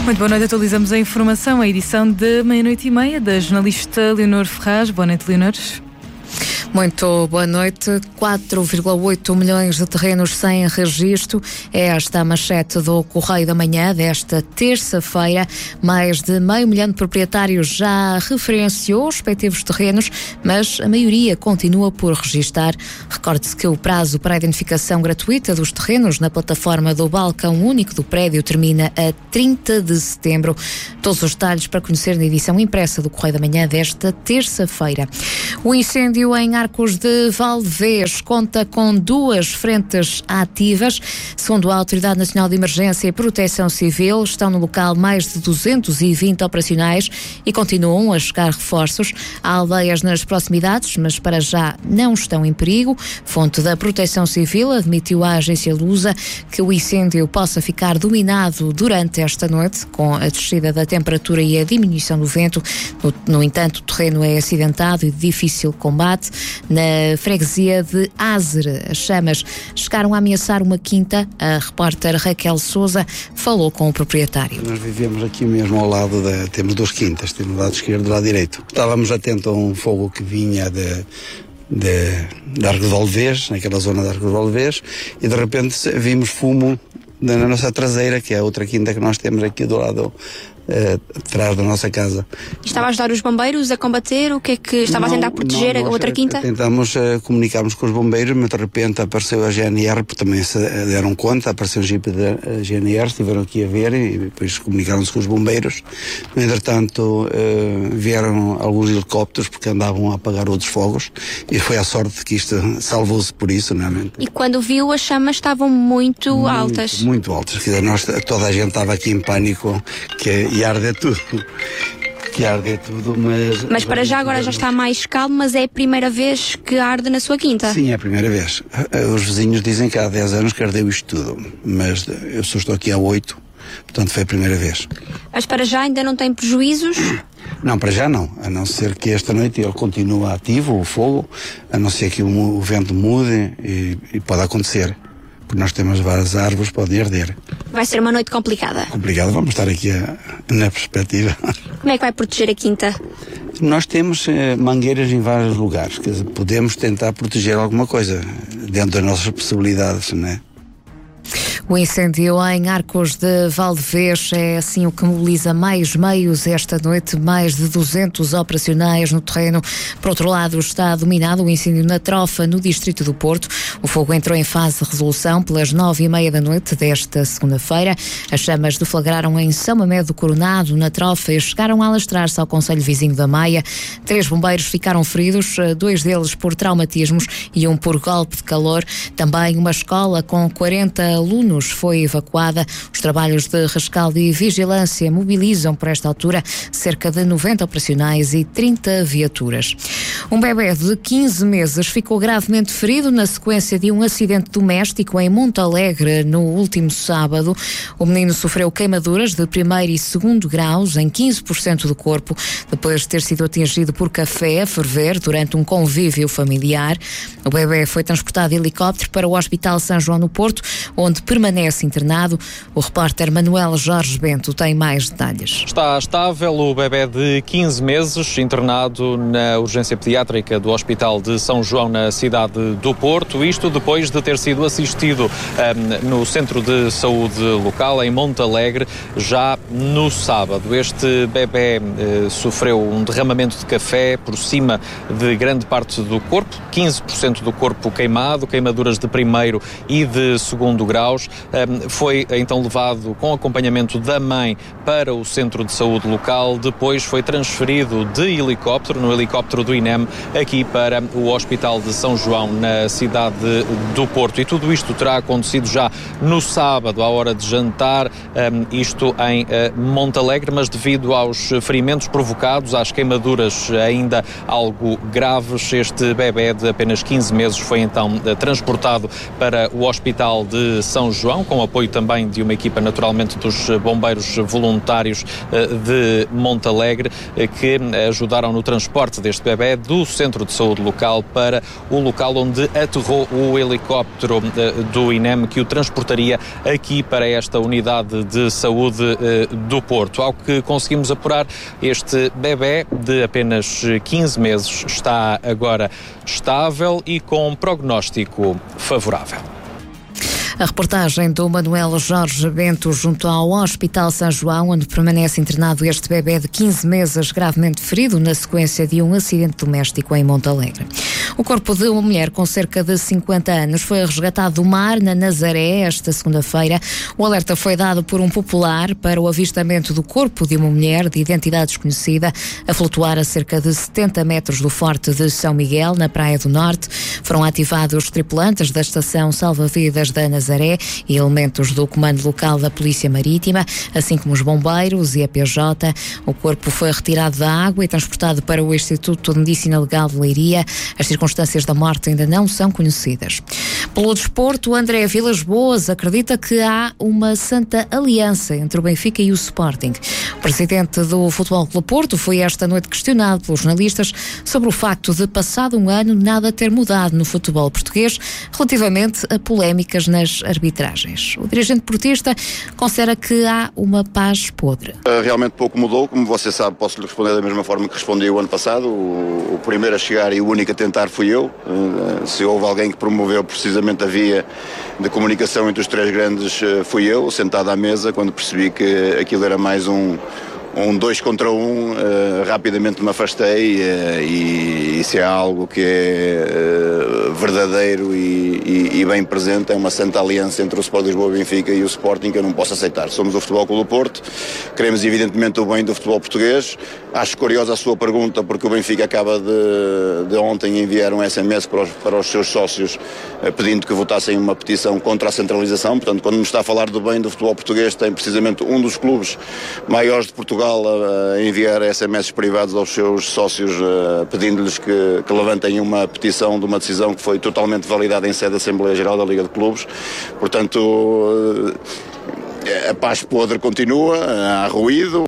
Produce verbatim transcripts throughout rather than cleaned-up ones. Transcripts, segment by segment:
Muito boa noite, atualizamos a informação, a edição de meia-noite e meia da jornalista Leonor Ferraz. Boa noite, Leonor. Muito boa noite. quatro vírgula oito milhões de terrenos sem registro. É esta a manchete do Correio da Manhã desta terça-feira. Mais de meio milhão de proprietários já referenciou os respectivos terrenos, mas a maioria continua por registar. Recorde-se que o prazo para a identificação gratuita dos terrenos na plataforma do Balcão Único do Prédio termina a trinta de setembro. Todos os detalhes para conhecer na edição impressa do Correio da Manhã desta terça-feira. O incêndio em Arcos de Valdevez conta com duas frentes ativas. Segundo a Autoridade Nacional de Emergência e Proteção Civil, estão no local mais de duzentos e vinte operacionais e continuam a chegar reforços. Há aldeias nas proximidades, mas para já não estão em perigo. Fonte da Proteção Civil admitiu à agência Lusa que o incêndio possa ficar dominado durante esta noite, com a descida da temperatura e a diminuição do vento. No, no entanto, o terreno é acidentado e de difícil combate. Na freguesia de Ázer, as chamas chegaram a ameaçar uma quinta. A repórter Raquel Sousa falou com o proprietário. Nós vivemos aqui mesmo ao lado, de, temos duas quintas, temos o lado esquerdo e o lado direito. Estávamos atentos a um fogo que vinha de, de, de Arcos de Valdevez, naquela zona de Arcos de Valdevez, e de repente vimos fumo na nossa traseira, que é a outra quinta que nós temos aqui do lado Uh, atrás da nossa casa. Estava a ajudar os bombeiros a combater? O que é que estava não, a tentar proteger não, a outra quinta? Tentamos uh, comunicarmos com os bombeiros, mas de repente apareceu a G N R, porque também se deram conta, apareceu o Jeep da G N R, estiveram aqui a ver e depois comunicaram-se com os bombeiros. Entretanto, uh, vieram alguns helicópteros porque andavam a apagar outros fogos e foi a sorte que isto salvou-se por isso, realmente. E quando viu, as chamas estavam muito, muito altas? Muito altas. Quer dizer, nós, toda a gente estava aqui em pânico, que e arde tudo, que arde tudo, mas... Mas para já agora já está mais calmo, mas é a primeira vez que arde na sua quinta? Sim, é a primeira vez. Os vizinhos dizem que há dez anos que ardeu isto tudo, mas eu só estou aqui há oito, portanto foi a primeira vez. Mas para já ainda não tem prejuízos? Não, para já não, a não ser que esta noite ele continue ativo, o fogo, a não ser que o, o vento mude e, e pode acontecer. Porque nós temos várias árvores, pode arder. Vai ser uma noite complicada? Complicada, vamos estar aqui a, na perspectiva. Como é que vai proteger a quinta? Nós temos eh, mangueiras em vários lugares, quer dizer, podemos tentar proteger alguma coisa, dentro das nossas possibilidades, não é? O incêndio em Arcos de Valdevez é assim o que mobiliza mais meios esta noite, mais de duzentos operacionais no terreno. Por outro lado, está dominado o incêndio na Trofa, no distrito do Porto. O fogo entrou em fase de resolução pelas nove e meia da noite desta segunda-feira. As chamas deflagraram em São Mamede do Coronado, na Trofa, e chegaram a alastrar-se ao concelho vizinho da Maia. Três bombeiros ficaram feridos, dois deles por traumatismos e um por golpe de calor. Também uma escola com quarenta alunos foi evacuada. Os trabalhos de rescaldo e vigilância mobilizam, por esta altura, cerca de noventa operacionais e trinta viaturas. Um bebê de quinze meses ficou gravemente ferido na sequência de um acidente doméstico em Montalegre no último sábado. O menino sofreu queimaduras de primeiro e segundo graus em quinze por cento do corpo, depois de ter sido atingido por café a ferver durante um convívio familiar. O bebê foi transportado de helicóptero para o Hospital São João no Porto, onde permanece internado. O repórter Manuel Jorge Bento tem mais detalhes. Está estável o bebé de quinze meses, internado na urgência pediátrica do Hospital de São João, na cidade do Porto. Isto depois de ter sido assistido um, no centro de saúde local, em Montalegre, já no sábado. Este bebé uh, sofreu um derramamento de café por cima de grande parte do corpo, quinze por cento do corpo queimado, queimaduras de primeiro e de segundo graus. Um, foi então levado com acompanhamento da mãe para o centro de saúde local, depois foi transferido de helicóptero, no helicóptero do I N E M, aqui para o Hospital de São João, na cidade do Porto. E tudo isto terá acontecido já no sábado, à hora de jantar, um, isto em uh, Montalegre, mas devido aos ferimentos provocados, às queimaduras ainda algo graves, este bebé de apenas quinze meses foi então uh, transportado para o Hospital de São João João, com apoio também de uma equipa naturalmente dos bombeiros voluntários de Montalegre, que ajudaram no transporte deste bebé do centro de saúde local para o local onde aterrou o helicóptero do I N E M que o transportaria aqui para esta unidade de saúde do Porto. Ao que conseguimos apurar, este bebé de apenas quinze meses está agora estável e com prognóstico favorável. A reportagem do Manuel Jorge Bento junto ao Hospital São João, onde permanece internado este bebé de quinze meses gravemente ferido na sequência de um acidente doméstico em Montalegre. O corpo de uma mulher com cerca de cinquenta anos foi resgatado do mar na Nazaré esta segunda-feira. O alerta foi dado por um popular para o avistamento do corpo de uma mulher de identidade desconhecida a flutuar a cerca de setenta metros do Forte de São Miguel, na Praia do Norte. Foram ativados os tripulantes da Estação Salva-Vidas da Nazaré e elementos do Comando Local da Polícia Marítima, assim como os bombeiros e a P J. O corpo foi retirado da água e transportado para o Instituto de Medicina Legal de Leiria. As circunstâncias da morte ainda não são conhecidas. Pelo desporto, André Vilas Boas acredita que há uma santa aliança entre o Benfica e o Sporting. O presidente do Futebol Clube Porto foi esta noite questionado pelos jornalistas sobre o facto de, passado um ano, nada ter mudado no futebol português relativamente a polémicas nas arbitragens. O dirigente portista considera que há uma paz podre. Realmente pouco mudou, como você sabe, posso lhe responder da mesma forma que respondi o ano passado. O, o primeiro a chegar e o único a tentar fui eu. Se houve alguém que promoveu precisamente a via de comunicação entre os três grandes, fui eu, sentado à mesa, quando percebi que aquilo era mais um um dois contra um, uh, rapidamente me afastei uh, e isso é algo que é uh, verdadeiro e, e, e bem presente, é uma santa aliança entre o Sport Lisboa e Benfica e o Sporting que eu não posso aceitar. Somos o Futebol Clube do Porto, queremos evidentemente o bem do futebol português. Acho curiosa a sua pergunta porque o Benfica acaba de, de ontem enviar um S M S para os, para os seus sócios uh, pedindo que votassem uma petição contra a centralização. Portanto, quando nos está a falar do bem do futebol português, tem precisamente um dos clubes maiores de Portugal a enviar S M S privados aos seus sócios uh, pedindo-lhes que, que levantem uma petição de uma decisão que foi totalmente validada em sede da Assembleia Geral da Liga de Clubes. Portanto, uh, a paz podre continua, há ruído.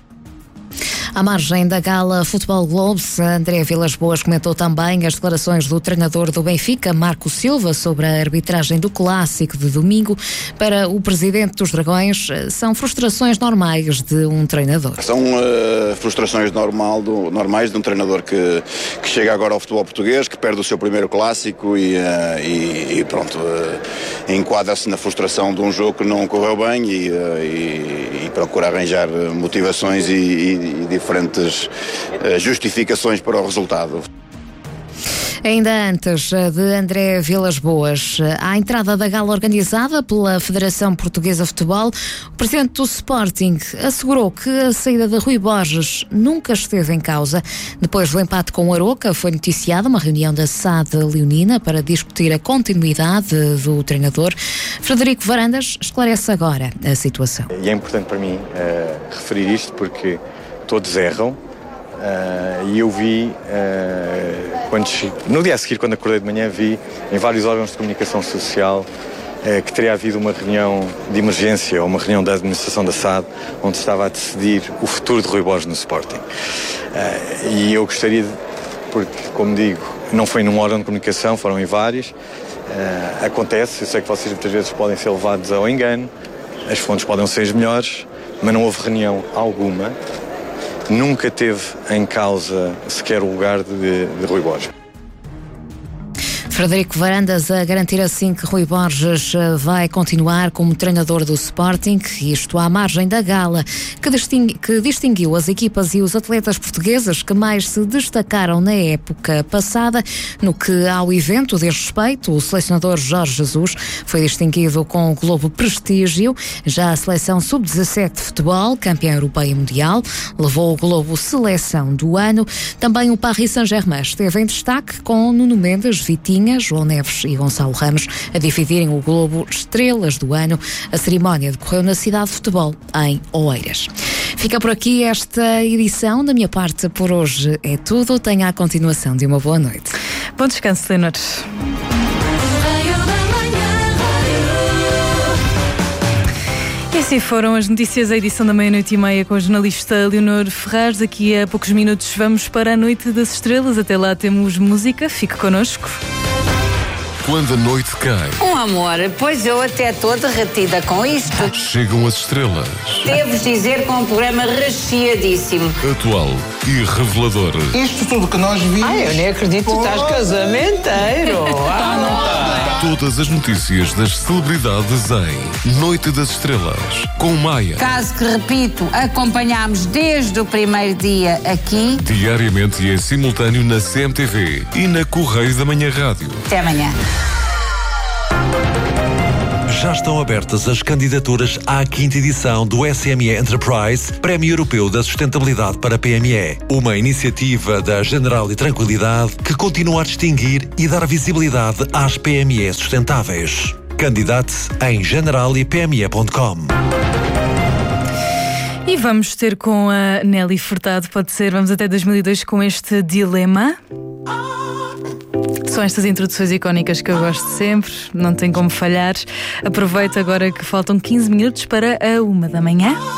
À margem da gala Futebol Globes, André Vilas Boas comentou também as declarações do treinador do Benfica, Marco Silva, sobre a arbitragem do Clássico de domingo. Para o presidente dos Dragões, são frustrações normais de um treinador. São uh, frustrações normal do, normais de um treinador que, que chega agora ao futebol português, que perde o seu primeiro Clássico e, uh, e, e pronto, uh, enquadra-se na frustração de um jogo que não correu bem e, uh, e, e procura arranjar motivações e, e, e diferentes uh, justificações para o resultado. Ainda antes de André Vilas Boas, à entrada da gala organizada pela Federação Portuguesa de Futebol, o presidente do Sporting assegurou que a saída de Rui Borges nunca esteve em causa. Depois do empate com o Aroca, foi noticiada uma reunião da S A D Leonina para discutir a continuidade do treinador. Frederico Varandas esclarece agora a situação. E é importante para mim uh, referir isto porque todos erram. Uh, e eu vi, uh, quando, no dia a seguir, quando acordei de manhã, vi em vários órgãos de comunicação social uh, que teria havido uma reunião de emergência ou uma reunião da administração da S A D onde estava a decidir o futuro de Rui Borges no Sporting. Uh, e eu gostaria, de, porque, como digo, não foi num órgão de comunicação, foram em vários. Uh, acontece, eu sei que vocês muitas vezes podem ser levados ao engano, as fontes podem ser as melhores, mas não houve reunião alguma. Nunca teve em causa sequer o lugar de, de Rui Borges. Frederico Varandas a garantir assim que Rui Borges vai continuar como treinador do Sporting, isto à margem da gala que, distingue, que distinguiu as equipas e os atletas portugueses que mais se destacaram na época passada. No que ao evento diz respeito, o selecionador Jorge Jesus foi distinguido com o Globo Prestígio. Já a seleção sub dezassete de futebol, campeã europeia e mundial, levou o Globo Seleção do Ano. Também o Paris Saint-Germain esteve em destaque com Nuno Mendes, Vitinha, João Neves e Gonçalo Ramos a dividirem o Globo Estrelas do Ano. A cerimónia decorreu na cidade de futebol, em Oeiras. Fica por aqui esta edição. Da minha parte, por hoje é tudo. Tenha a continuação de uma boa noite. Bom descanso, Leonor. assim foram as notícias, a edição da meia-noite e meia com a jornalista Leonor Ferraz. Daqui a poucos minutos vamos para a Noite das Estrelas. Até lá temos música, fique connosco. Quando a noite cai. Um amor, pois eu até estou derretida com isto. Chegam as estrelas. Devo dizer que é um programa recheadíssimo. Atual e revelador. Isto tudo que nós vimos. Ai, eu nem acredito que tu estás casamenteiro. Ah, não está. Todas as notícias das celebridades em Noite das Estrelas, com Maia. Caso que, repito, acompanhámos desde o primeiro dia aqui. Diariamente e em simultâneo na C M T V e na Correio da Manhã Rádio. Até amanhã. Já estão abertas as candidaturas à quinta edição do S M E Enterprise, Prémio Europeu da Sustentabilidade para P M E. Uma iniciativa da Generali Tranquilidade que continua a distinguir e dar visibilidade às P M E sustentáveis. Candidate-se em generali p m e ponto com. E vamos ter com a Nelly Furtado, pode ser, vamos até dois mil e dois com este dilema. São estas introduções icónicas que eu gosto sempre, não tem como falhar. Aproveito agora que faltam quinze minutos para a uma da manhã.